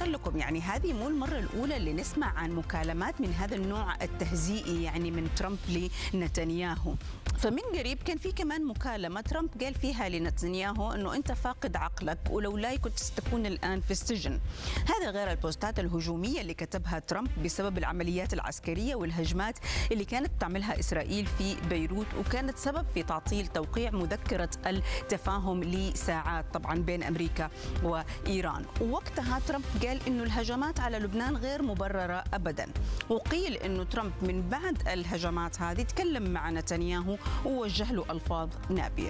خاصة لكم يعني هذه مو المرة الأولى اللي نسمع عن مكالمات من هذا النوع التهزيئي يعني من ترامب لنتنياهو. فمن قريب كان في كمان مكالمة ترامب قال فيها لنتنياهو أنه أنت فاقد عقلك ولولاي كنت ستكون الآن في السجن. هذا غير البوستات الهجومية اللي كتبها ترامب بسبب العمليات العسكرية والهجمات اللي كانت تعملها إسرائيل في بيروت، وكانت سبب في تعطيل توقيع مذكرة التفاهم لساعات طبعا بين أمريكا وإيران. ووقتها ترامب قال أنه الهجمات على لبنان غير مبررة أبدا، وقيل أنه ترامب من بعد الهجمات هذه تكلم مع نتنياهو ووجه له ألفاظ نابية.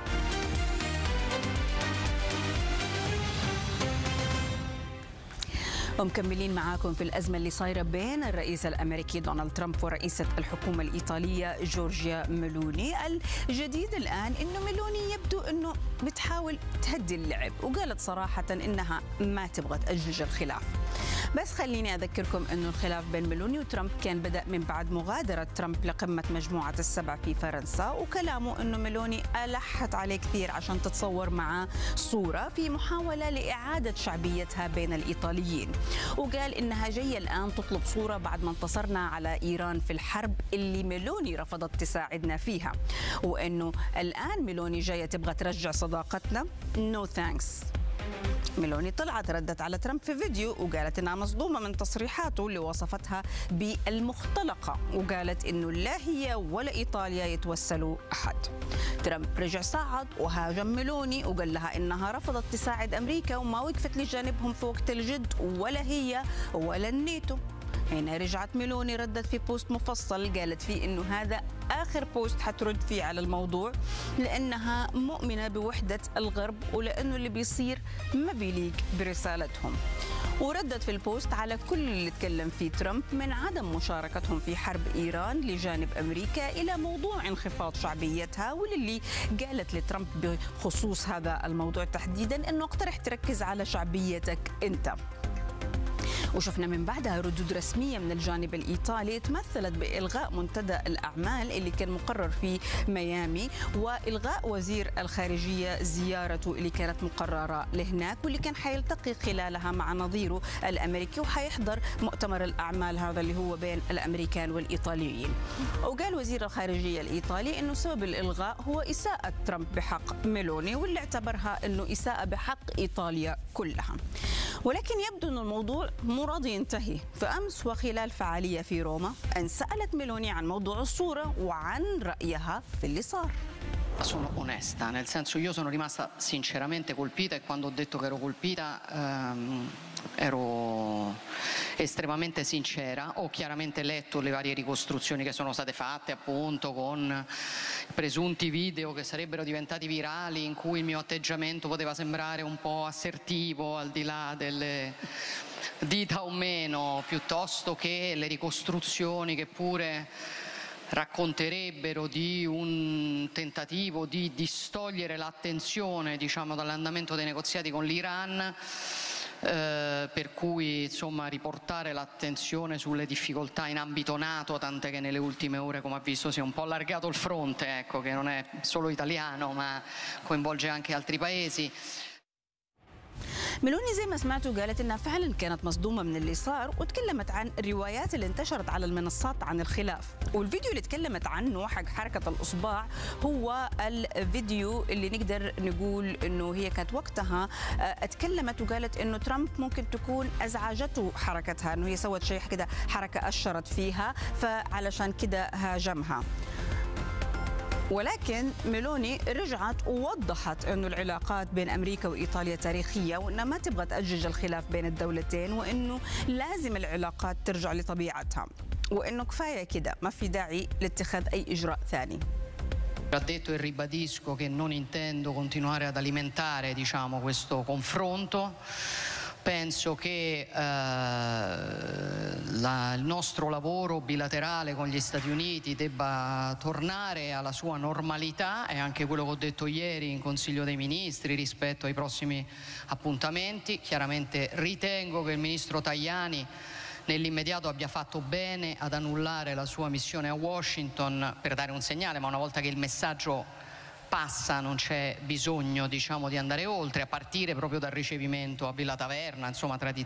ومكملين معاكم في الأزمة اللي صايرة بين الرئيس الأمريكي دونالد ترامب ورئيسة الحكومة الإيطالية جورجيا ميلوني. الجديد الآن إنه ميلوني يبدو إنه بتحاول تهدي اللعب، وقالت صراحة إنها ما تبغى تأجج الخلاف. بس خليني أذكركم إنه الخلاف بين ميلوني وترامب كان بدأ من بعد مغادرة ترامب لقمة مجموعة السبع في فرنسا، وكلامه إنه ميلوني ألحت عليه كثير عشان تتصور معاه صورة في محاولة لإعادة شعبيتها بين الإيطاليين، وقال إنها جاية الآن تطلب صورة بعد ما انتصرنا على إيران في الحرب اللي ميلوني رفضت تساعدنا فيها، وإنه الآن ميلوني جاية تبغى ترجع صداقتنا. نو ثانكس. ميلوني طلعت ردت على ترامب في فيديو وقالت انها مصدومه من تصريحاته اللي وصفتها بالمختلقه، وقالت انه لا هي ولا ايطاليا يتوسلوا احد. ترامب رجع صعد وهاجم ميلوني وقال لها انها رفضت تساعد امريكا وما وقفت لجانبهم في وقت الجد، ولا هي ولا الناتو. هنا رجعت ميلوني ردت في بوست مفصل قالت فيه انه هذا آخر بوست حترد فيه على الموضوع، لأنها مؤمنة بوحدة الغرب ولأنه اللي بيصير ما بيليق برسالتهم. وردت في البوست على كل اللي تكلم فيه ترامب من عدم مشاركتهم في حرب إيران لجانب أمريكا إلى موضوع انخفاض شعبيتها، واللي قالت لترامب بخصوص هذا الموضوع تحديدا أنه اقترح تركز على شعبيتك أنت. وشفنا من بعدها ردود رسمية من الجانب الإيطالي تمثلت بإلغاء منتدى الأعمال اللي كان مقرر في ميامي، وإلغاء وزير الخارجية زيارته اللي كانت مقررة لهناك واللي كان حيلتقي خلالها مع نظيره الأمريكي وحيحضر مؤتمر الأعمال هذا اللي هو بين الأمريكان والإيطاليين. وقال وزير الخارجية الإيطالي إنه سبب الإلغاء هو إساءة ترامب بحق ميلوني، واللي اعتبرها إنه إساءة بحق إيطاليا كلها. ولكن يبدو أن الموضوع مو راضي ينتهي. فأمس وخلال فعالية في روما أن سألت ميلوني عن موضوع الصورة وعن رأيها في اللي صار. Sono onesta, nel senso io sono rimasta sinceramente colpita e quando ho detto che ero colpita ero estremamente sincera. Ho chiaramente letto le varie ricostruzioni che sono state fatte appunto con presunti video che sarebbero diventati virali in cui il mio atteggiamento poteva sembrare un po' assertivo al di là delle dita o meno, piuttosto che le ricostruzioni che pure racconterebbero di un tentativo di distogliere l'attenzione, diciamo, dall'andamento dei negoziati con l'Iran, per cui insomma riportare l'attenzione sulle difficoltà in ambito NATO, tant'è che nelle ultime ore, come ha visto, si è un po' allargato il fronte, ecco, che non è solo italiano ma coinvolge anche altri paesi. ميلوني زي ما سمعتوا قالت انها فعلا كانت مصدومه من اللي صار، وتكلمت عن الروايات اللي انتشرت على المنصات عن الخلاف. والفيديو اللي تكلمت عنه حق حركه الاصبع هو الفيديو اللي نقدر نقول انه هي كانت وقتها اتكلمت وقالت انه ترامب ممكن تكون ازعجته حركتها، انه هي سوت شيء كده حركه اشرت فيها فعلشان كده هاجمها. ولكن ميلوني رجعت ووضحت أنه العلاقات بين أمريكا وإيطاليا تاريخية، وأنها ما تبغى تأجج الخلاف بين الدولتين، وأنه لازم العلاقات ترجع لطبيعتها، وأنه كفاية كده ما في داعي لاتخاذ أي إجراء ثاني. Ha detto e ribadisco che non intendo continuare ad alimentare, diciamo, questo confronto. Penso che il nostro lavoro bilaterale con gli Stati Uniti debba tornare alla sua normalità, è anche quello che ho detto ieri in Consiglio dei Ministri rispetto ai prossimi appuntamenti. Chiaramente ritengo che il Ministro Tajani nell'immediato abbia fatto bene ad annullare la sua missione a Washington per dare un segnale, ma una volta che il messaggio passa non c'è bisogno, diciamo, di andare oltre, a partire proprio dal ricevimento a Villa Taverna, insomma, tra